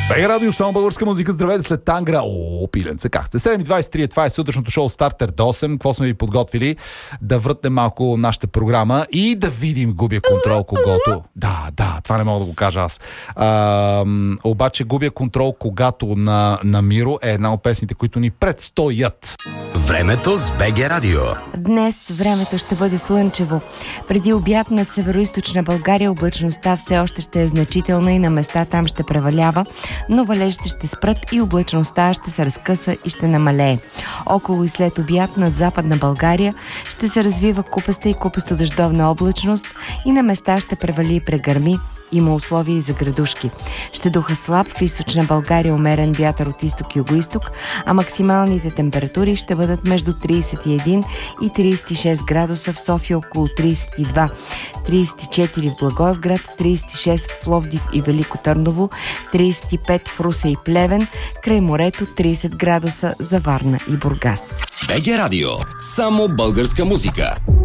БГ Радио, само българска музика. Здравейте след Тангра. Пиленце, как сте? 7:23, това е сутрешното шоу Стартер до 8. Какво сме ви подготвили? Да вратнем малко нашата програма и да видим Губя контрол когото. Да, това не мога да го кажа аз. Обаче Губя контрол когато на Миро е една от песните, които ни предстоят. Времето с БГ Радио. Днес времето ще бъде слънчево. Преди обяд над североизточна България облачността все още ще е значителна и на места там ще превалява, но валежите ще спрат и облачността ще се разкъса и ще намалее. Около и след обяд над западна България ще се развива купеста и купесто-дъждовна облачност и на места ще превали и прегърми. Има условия и за градушки. Ще духа слаб в източна България умерен вятър от изток и югоизток, а максималните температури ще бъдат между 31 и 36 градуса в София, около 32, 34 в Благоевград, 36 в Пловдив и Велико Търново, 35 в Русе и Плевен, край морето 30 градуса за Варна и Бургас. БГ Радио. Само българска музика.